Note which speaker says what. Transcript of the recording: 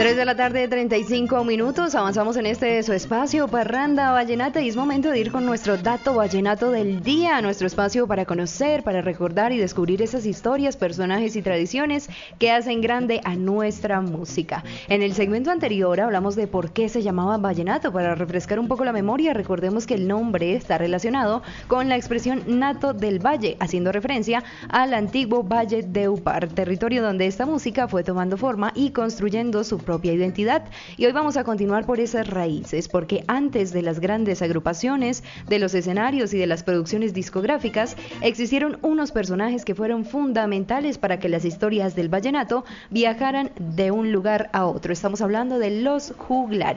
Speaker 1: 3 de la tarde, 35 minutos. Avanzamos en su espacio Parranda Vallenata y es momento de ir con nuestro dato vallenato del día, nuestro espacio para conocer, para recordar y descubrir esas historias, personajes y tradiciones que hacen grande a nuestra música. En el segmento anterior hablamos de por qué se llamaba vallenato. Para refrescar un poco la memoria, recordemos que el nombre está relacionado con la expresión nato del valle, haciendo referencia al antiguo Valle de Upar, territorio donde esta música fue tomando forma y construyendo su propia identidad. Y hoy vamos a continuar por esas raíces, porque antes de las grandes agrupaciones, de los escenarios y de las producciones discográficas, existieron unos personajes que fueron fundamentales para que las historias del vallenato viajaran de un lugar a otro. Estamos hablando de los juglares.